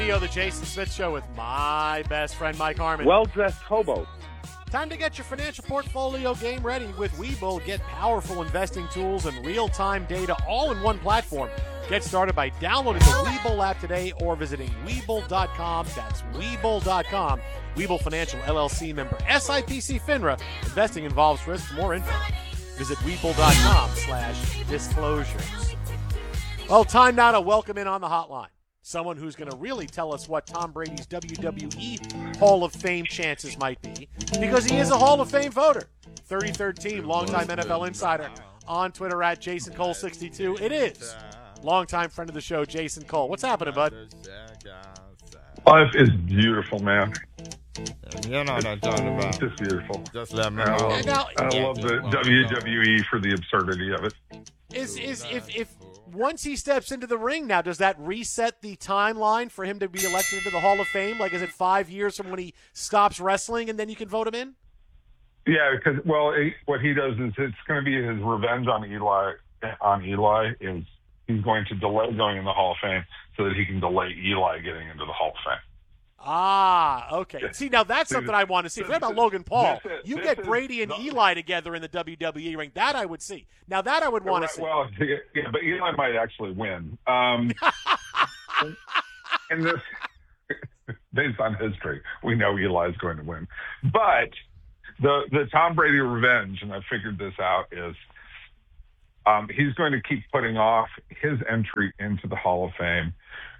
The Jason Smith Show with my best friend Mike Harmon. Well-dressed hobo. Time to get your financial portfolio game ready with Webull. Get powerful investing tools and real-time data all in one platform. Get started by downloading the Webull app today or visiting Webull.com. That's Webull.com. Webull Financial LLC member SIPC FINRA. Investing involves risk. For more info, visit Webull.com/disclosures. Well, time now to welcome in on the hotline someone who's going to really tell us what Tom Brady's WWE Hall of Fame chances might be, because he is a Hall of Fame voter. 33rd team, longtime NFL insider, on Twitter at JasonCole62. It is longtime friend of the show, Jason Cole. What's happening, bud? Life is beautiful, man. You know what I'm talking about. It's just beautiful. Just let me know. I love the WWE for the absurdity of it. If once he steps into the ring now, does that reset the timeline for him to be elected into the Hall of Fame? Like, is it 5 years from when he stops wrestling and then you can vote him in? Yeah, because, what he does is it's going to be his revenge on Eli. Is he's going to delay going in the Hall of Fame so that he can delay Eli getting into the Hall of Fame. Ah, okay. See, now that's something I want to see. Forget about Logan Paul. You get Brady and Eli together in the WWE ring. That I would see. Now that I would want to see. Well, yeah, but Eli might actually win. And this, based on history, we know Eli's going to win. But the Tom Brady revenge, and I figured this out, is he's going to keep putting off his entry into the Hall of Fame.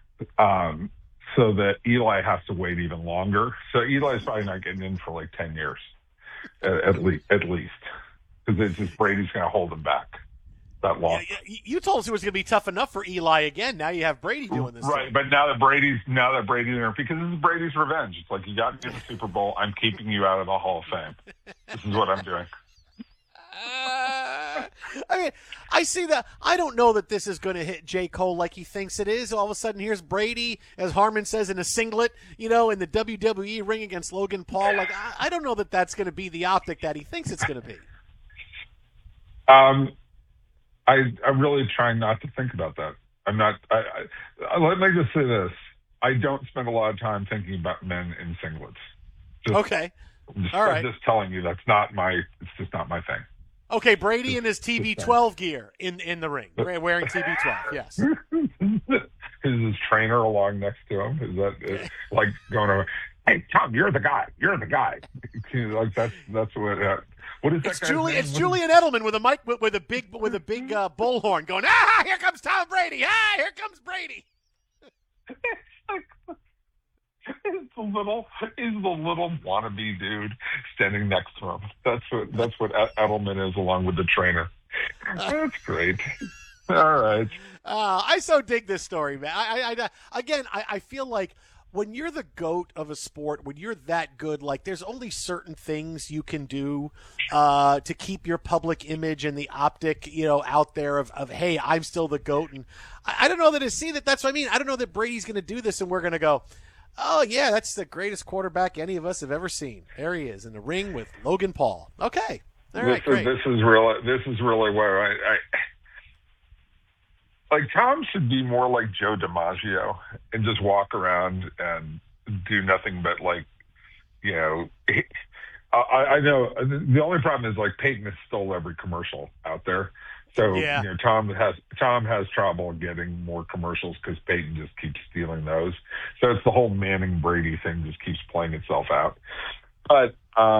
So that Eli has to wait even longer. So Eli's probably not getting in for like 10 years, at least. Because it's just Brady's going to hold him back that long. Yeah, you told us it was going to be tough enough for Eli again. Now you have Brady doing this. Right, but now that Brady's there, because this is Brady's revenge. It's like, you got me in the Super Bowl, I'm keeping you out of the Hall of Fame. This is what I'm doing. I mean, I see that. I don't know that this is going to hit J. Cole like he thinks it is. All of a sudden, here's Brady, as Harmon says, in a singlet, in the WWE ring against Logan Paul. Like, I don't know that that's going to be the optic that he thinks it's going to be. I'm really trying not to think about that. I'm not. Let me just say this: I don't spend a lot of time thinking about men in singlets. Okay. All right. I'm just telling you it's just not my thing. Okay, Brady in his TB12 gear in the ring, wearing TB12, yes. Is his trainer along next to him? Is that like going over, hey, Tom, you're the guy. Like that's what is that? It's Julian Edelman with a mic with a big bullhorn going, here comes Tom Brady. Here comes Brady. He's the little wannabe dude standing next to him. That's what Edelman is, along with the trainer. That's great. All right. I so dig this story, man. I feel like when you're the GOAT of a sport, when you're that good, like, there's only certain things you can do to keep your public image and the optic, out there of hey, I'm still the GOAT. And I don't know that's what I mean. I don't know that Brady's going to do this and we're going to go, oh, yeah, that's the greatest quarterback any of us have ever seen. There he is in the ring with Logan Paul. Okay. All right, great. This is really where I like, Tom should be more like Joe DiMaggio and just walk around and do nothing but, like, I know the only problem is, like, Peyton has stole every commercial out there. So, yeah. Tom has trouble getting more commercials because Peyton just keeps stealing those. So it's the whole Manning Brady thing just keeps playing itself out. But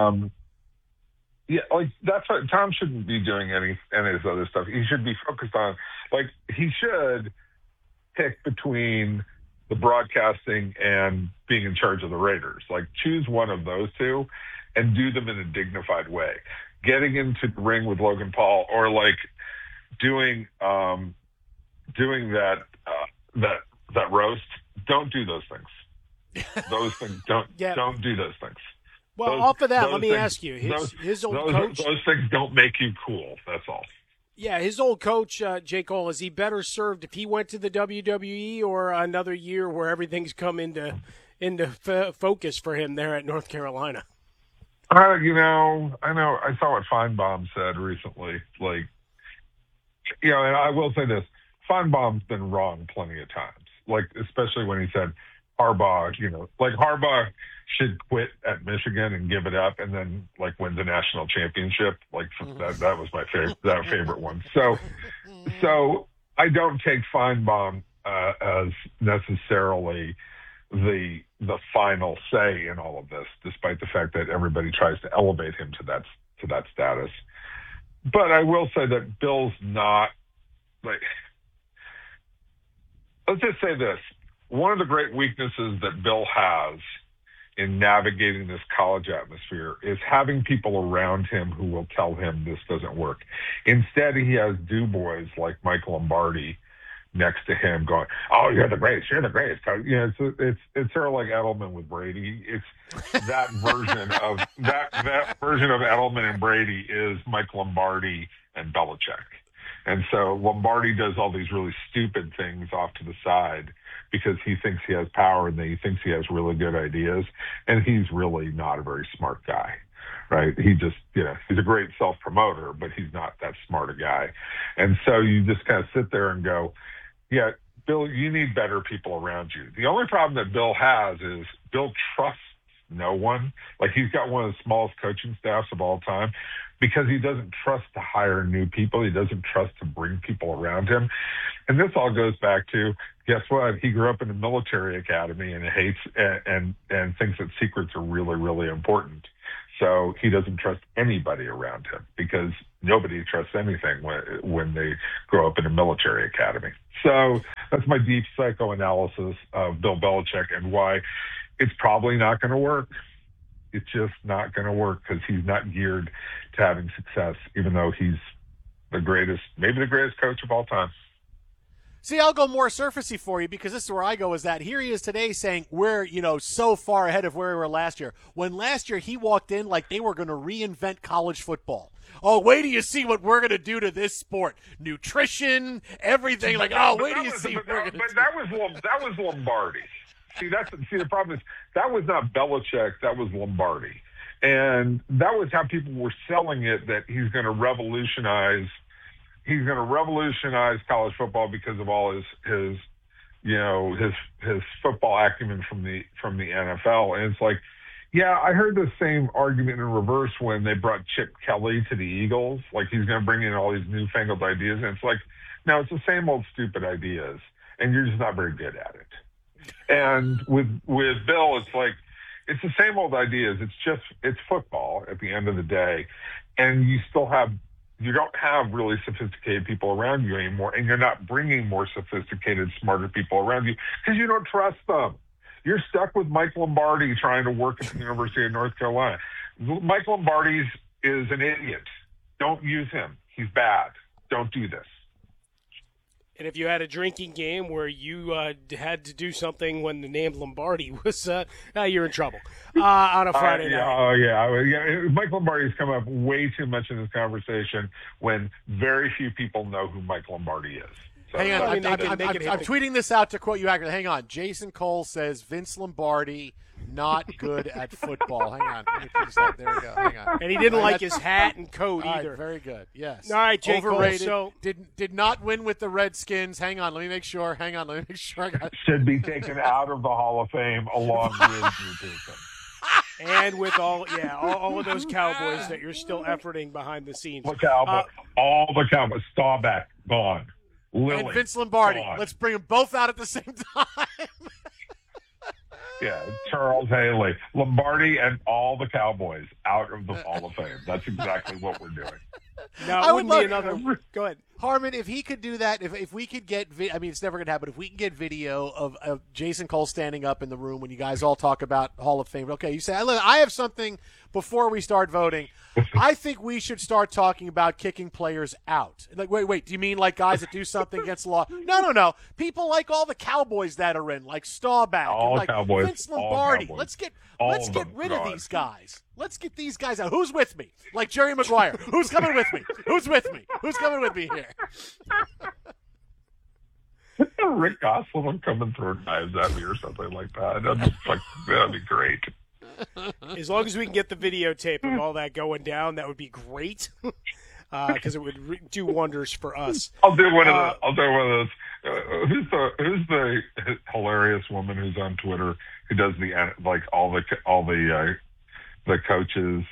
that's what Tom shouldn't be doing any of this other stuff. He should be focused on, like, he should pick between the broadcasting and being in charge of the Raiders. Like, choose one of those two and do them in a dignified way. Getting into the ring with Logan Paul, or like doing that roast. Don't do those things. Those things don't do those things. Well, off of that, let me ask you, his old coach. Those things don't make you cool. That's all. Yeah, his old coach, J. Cole, is he better served if he went to the WWE or another year where everything's come into focus for him there at North Carolina? I know. I saw what Feinbaum said recently. Like, and I will say this: Feinbaum's been wrong plenty of times. Like, especially when he said Harbaugh, like Harbaugh should quit at Michigan and give it up, and then like wins a national championship. Like that was my favorite one. So I don't take Feinbaum as necessarily the final say in all of this, despite the fact that everybody tries to elevate him to that status. But I will say that Bill's not like. Let's just say this. One of the great weaknesses that Bill has in navigating this college atmosphere is having people around him who will tell him this doesn't work. Instead, he has do-boys like Mike Lombardi next to him going, "Oh, you're the greatest coach." It's sort of like Edelman with Brady. It's that version of that version of Edelman and Brady is Mike Lombardi and Belichick. And so Lombardi does all these really stupid things off to the side because he thinks he has power and he thinks he has really good ideas. And he's really not a very smart guy, right? He just, he's a great self-promoter, but he's not that smart a guy. And so you just kind of sit there and go, yeah, Bill, you need better people around you. The only problem that Bill has is Bill trusts no one. Like he's got one of the smallest coaching staffs of all time. Because he doesn't trust to hire new people. He doesn't trust to bring people around him. And this all goes back to, guess what? He grew up in a military academy and hates and thinks that secrets are really, really important. So he doesn't trust anybody around him because nobody trusts anything when they grow up in a military academy. So that's my deep psychoanalysis of Bill Belichick and why it's probably not going to work. It's just not going to work because he's not geared to having success, even though he's maybe the greatest coach of all time. See, I'll go more surfacey for you because this is where I go is that here he is today saying we're, so far ahead of where we were last year. When last year he walked in like they were going to reinvent college football. Oh, wait till you see what we're going to do to this sport. Nutrition, everything. Like, wait till you see what we're going to do. But that was Lombardi. See, the problem is that was not Belichick, that was Lombardi. And that was how people were selling it, that he's going to revolutionize college football because of all his football acumen from the NFL. And it's like, yeah, I heard the same argument in reverse when they brought Chip Kelly to the Eagles. Like he's going to bring in all these newfangled ideas. And it's like, no, it's the same old stupid ideas. And you're just not very good at it. And with Bill, it's like, it's the same old ideas. It's football at the end of the day. And you don't have really sophisticated people around you anymore. And you're not bringing more sophisticated, smarter people around you because you don't trust them. You're stuck with Mike Lombardi trying to work at the University of North Carolina. Mike Lombardi is an idiot. Don't use him. He's bad. Don't do this. And if you had a drinking game where you had to do something when the name Lombardi was, you're in trouble on a Friday night. Oh, yeah. Mike Lombardi's come up way too much in this conversation when very few people know who Mike Lombardi is. So, hang on. I'm tweeting this out to quote you accurately. Hang on. Jason Cole says Vince Lombardi not good at football. Hang on. Let me please stop. There we go. Hang on. And he didn't like his hat and coat either. Right, very good. Yes. All right, Jake overrated. Cole, so did not win with the Redskins. Hang on. Let me make sure. I got it. Should be taken out of the Hall of Fame along with Drew Pearson. And with all of those Cowboys that you're still efforting behind the scenes. All the Cowboys. Staubach, gone. Lily, and Vince Lombardi. gone. Let's bring them both out at the same time. Yeah, Charles Haley, Lombardi, and all the Cowboys out of the Hall of Fame. That's exactly what we're doing. Now, it wouldn't be another. Go ahead. Harmon, if he could do that, if we could get, it's never going to happen. If we can get video of Jason Cole standing up in the room when you guys all talk about Hall of Fame. Okay, you say, I have something before we start voting. I think we should start talking about kicking players out. Like, wait, do you mean like guys that do something against the law? No. People like all the Cowboys that are in, like Staubach, all like Cowboys, Vince Lombardi. Cowboys. Let's get rid of these guys. Let's get these guys out. Who's with me? Like Jerry Maguire. Who's coming with me? Who's with me? Who's coming with me here? Rick Gosselin coming through knives at me or something like that. That'd be great. As long as we can get the videotape of all that going down, that would be great. Because it would do wonders for us. I'll do one of those. who's the hilarious woman who's on Twitter who does all the coaches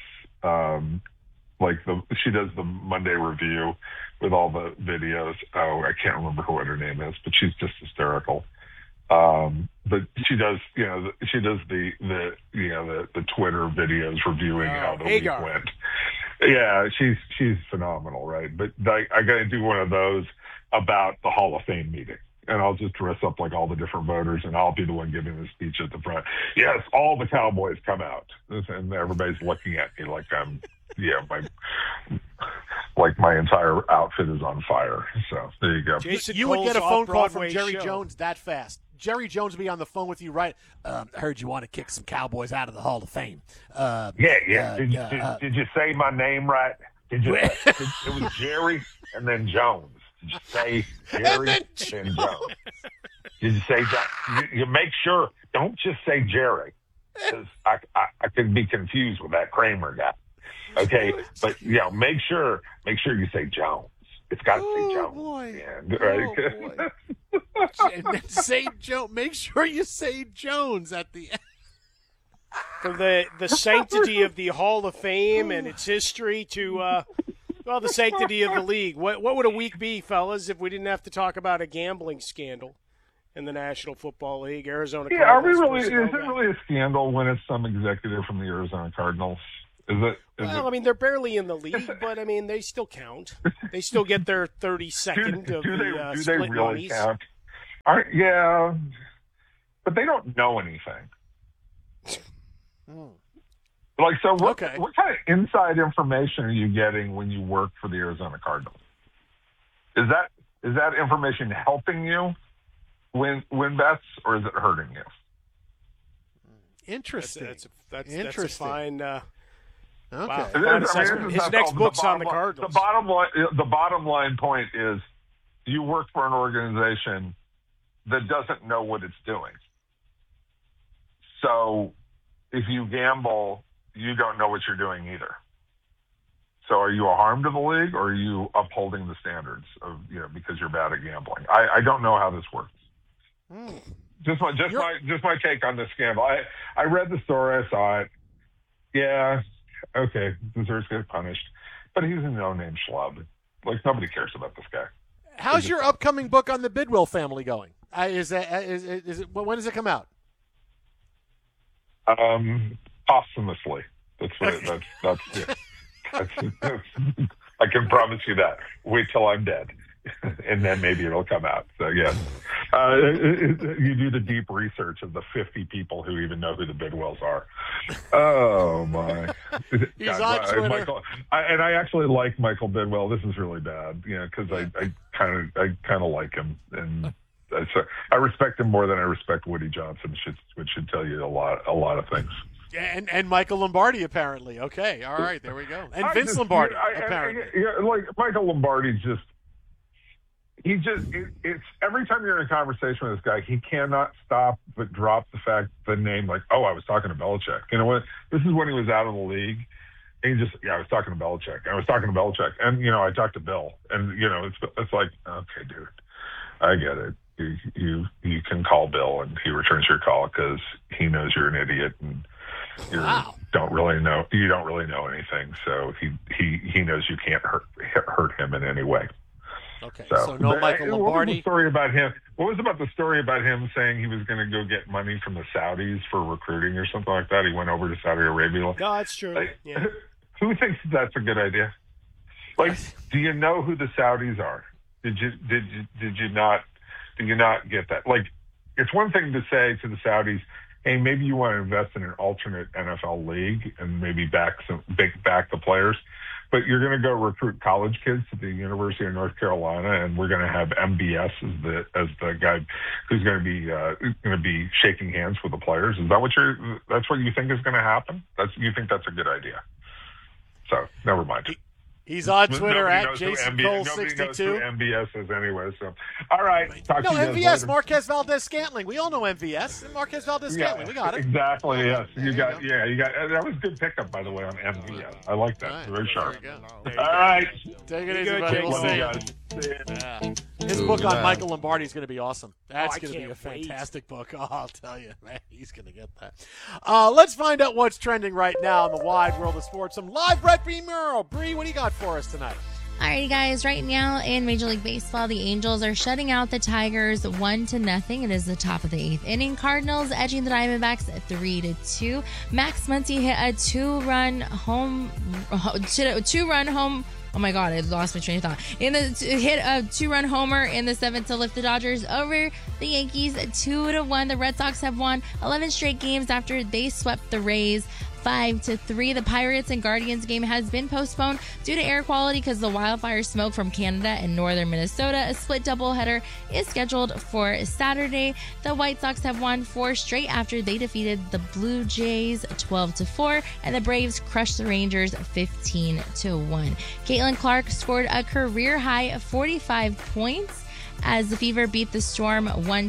she does the Monday review with all the videos. Oh, I can't remember what her name is, but she's just hysterical. But she does the Twitter videos reviewing how the week went. Yeah, she's phenomenal, right? But I got to do one of those about the Hall of Fame meeting, and I'll just dress up like all the different voters, and I'll be the one giving the speech at the front. Yes, all the Cowboys come out, and everybody's looking at me like I'm, my entire outfit is on fire. So there you go. Jason You would Cole's get a phone call from off-Broadway Jerry show. Jones that fast. Jerry Jones would be on the phone with you, right? I heard you want to kick some Cowboys out of the Hall of Fame. Did you say my name right? Did you? It was Jerry and then Jones. Did you say Jerry and then Jones? Did you say Jones? You make sure. Don't just say Jerry, because I could be confused with that Kramer guy. Okay, but make sure you say Jones. It's got to say Jones. Boy. Yeah, right? Oh, boy. And then say Jones. Make sure you say Jones at the end. From the sanctity of the Hall of Fame and its history to the sanctity of the league. What would a week be, fellas, if we didn't have to talk about a gambling scandal in the National Football League? Arizona Cardinals. Are we really? Is it really a scandal when it's some executive from the Arizona Cardinals? Is it? I mean, they're barely in the league, but I mean, they still count. They still get their 32nd of the do split they really monies. count? But they don't know anything. What kind of inside information are you getting when you work for the Arizona Cardinals? Is that information helping you win bets, or is it hurting you? Interesting. That's Interesting. a fine. Okay. Wow, fine assessment. His next book's on the Cardinals. The bottom line point is, you work for an organization that doesn't know what it's doing. So, if you gamble, you don't know what you're doing either. So are you a harm to the league, or are you upholding the standards of, because you're bad at gambling? I don't know how this works. Just my take on this scandal. I read the story, I saw it. Yeah, okay, deserves to get punished. But he's a no-name schlub. Nobody cares about this guy. How's your upcoming book on the Bidwell family going? Is it when does it come out? Posthumously. That's I can promise you that. Wait till I'm dead, and then maybe it'll come out. So yes, you do the deep research of the 50 people who even know who the Bidwells are. Oh my! He's on Twitter. Michael, I actually like Michael Bidwell. This is really bad, because I kind of like him, and I respect him more than I respect Woody Johnson, which should tell you a lot of things. And Michael Lombardi, apparently. Okay, all right, there we go. And Vince Lombardi, apparently. Michael Lombardi it's every time you're in a conversation with this guy, he cannot stop but drop the name, I was talking to Belichick. You know what? This is when he was out of the league. And I was talking to Belichick. And, I talked to Bill. And, it's like, okay, dude, I get it. You can call Bill, and he returns your call because he knows you're an idiot, and you don't really know anything. So he knows you can't hurt him in any way. Okay, so no Michael Lombardi. What was about the story about him saying he was going to go get money from the Saudis for recruiting or something like that? He went over to Saudi Arabia. No, that's true. Yeah. Who thinks that's a good idea? Do you know who the Saudis are? Did you not get that? It's one thing to say to the Saudis, hey, maybe you want to invest in an alternate NFL league and maybe back the players, but you're going to go recruit college kids to the University of North Carolina, and we're going to have MBS as the guy who's going to be shaking hands with the players. Is that that's what you think is going to happen? You think that's a good idea? So never mind. He's on Twitter at JasonCole62. Nobody knows who MVS is anyway. So, all right. MVS, Marquez Valdez-Scantling. We all know MVS. Marquez Valdez-Scantling. We got it. Exactly. Yes. You got. That was a good pickup, by the way, on MVS. I like that. Right, very sharp. There you go. All right. Take it easy, buddy. We'll see you. Guys. See ya. Yeah. His Ooh, book on yeah. Michael Lombardi is going to be awesome. That's I going to be a can't wait. fantastic book. Oh, I'll tell you, man, he's going to get that. Let's find out what's trending right now in the wide world of sports. Some live Brett B. Murrow. Bree, what do you got for us tonight? Alrighty, guys. Right now in Major League Baseball, the Angels are shutting out the Tigers 1-0. It is the top of the 8th inning. Cardinals edging the Diamondbacks 3-2. Max Muncy hit a two-run home. Oh my God, I lost my train of thought. Hit a two-run homer in the 7th to lift the Dodgers over the Yankees 2-1. The Red Sox have won 11 straight games after they swept the Rays 5-3. The Pirates and Guardians game has been postponed due to air quality because the wildfire smoke from Canada and northern Minnesota. A split doubleheader is scheduled for Saturday. The White Sox have won 4 straight after they defeated the Blue Jays 12-4, and the Braves crushed the Rangers 15-1. Caitlin Clark scored a career-high 45 points as the Fever beat the Storm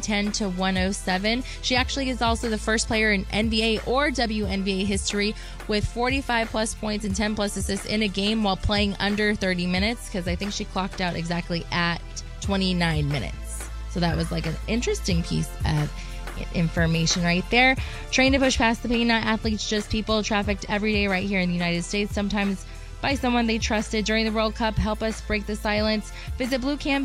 110-107. She actually is also the first player in NBA or WNBA history with 45-plus points and 10-plus assists in a game while playing under 30 minutes, because I think she clocked out exactly at 29 minutes. So that was like an interesting piece of information right there. Trained to push past the pain, not athletes, just people. Trafficked every day right here in the United States, sometimes by someone they trusted during the World Cup. Help us break the silence. Visit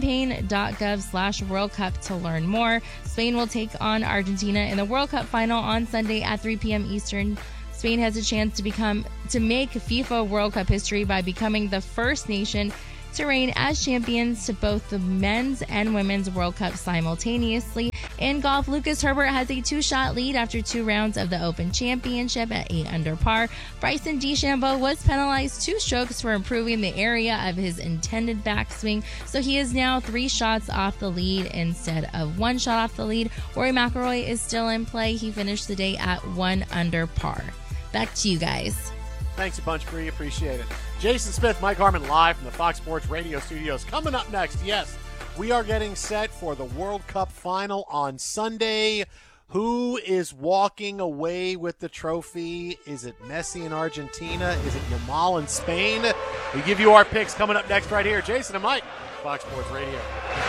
bluecampaign.gov/World Cup to learn more. Spain will take on Argentina in the World Cup final on Sunday at 3 p.m. Eastern. Spain has a chance to make FIFA World Cup history by becoming the first nation to reign as champions to both the men's and women's World Cup simultaneously. In golf, Lucas Herbert has a 2-shot lead after 2 rounds of the Open Championship at 8 under par. Bryson DeChambeau was penalized 2 strokes for improving the area of his intended backswing, so he is now 3 shots off the lead instead of 1 shot off the lead. Rory McIlroy is still in play. He finished the day at 1 under par. Back to you guys. Thanks a bunch, Bree. Appreciate it. Jason Smith, Mike Harmon live from the Fox Sports Radio studios. Coming up next, yes, we are getting set for the World Cup final on Sunday. Who is walking away with the trophy? Is it Messi in Argentina? Is it Yamal in Spain? We give you our picks coming up next right here. Jason and Mike, Fox Sports Radio.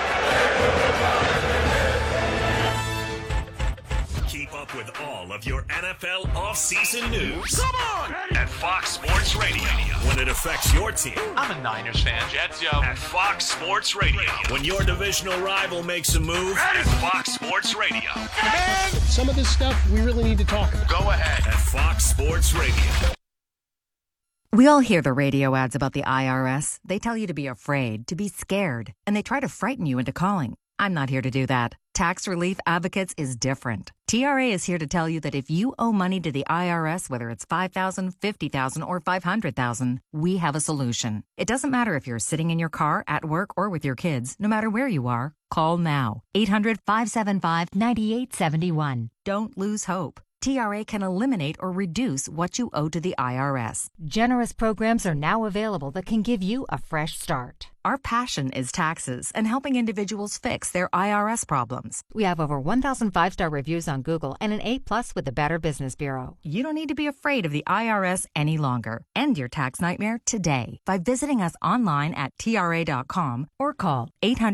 Keep up with all of your NFL offseason news. Come on! At Fox Sports Radio. When it affects your team. I'm a Niners fan. Jets, yo. At Fox Sports Radio. When your divisional rival makes a move. At Fox Sports Radio. Man, some of this stuff we really need to talk about. Go ahead. At Fox Sports Radio. We all hear the radio ads about the IRS. They tell you to be afraid, to be scared, and they try to frighten you into calling. I'm not here to do that. Tax Relief Advocates is different. TRA is here to tell you that if you owe money to the IRS, whether it's $5,000, $50,000, or $500,000, we have a solution. It doesn't matter if you're sitting in your car, at work, or with your kids. No matter where you are, call now. 800-575-9871. Don't lose hope. TRA can eliminate or reduce what you owe to the IRS. Generous programs are now available that can give you a fresh start. Our passion is taxes and helping individuals fix their IRS problems. We have over 1,000 5-star reviews on Google and an A+ with the Better Business Bureau. You don't need to be afraid of the IRS any longer. End your tax nightmare today by visiting us online at TRA.com or call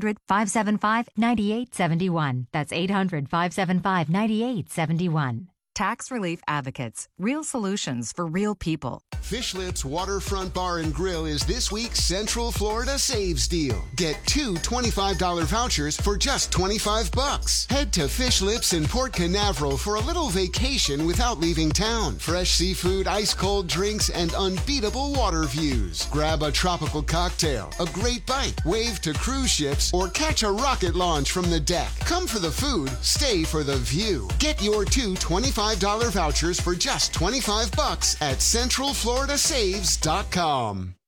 800-575-9871. That's 800-575-9871. Tax Relief Advocates. Real solutions for real people. Fish Lips Waterfront Bar and Grill is this week's Central Florida Saves Deal. Get 2 $25 vouchers for just $25. Head to Fish Lips in Port Canaveral for a little vacation without leaving town. Fresh seafood, ice-cold drinks, and unbeatable water views. Grab a tropical cocktail, a great bite, wave to cruise ships, or catch a rocket launch from the deck. Come for the food, stay for the view. Get your 2 $25 vouchers for just $25 at CentralFloridaSaves.com.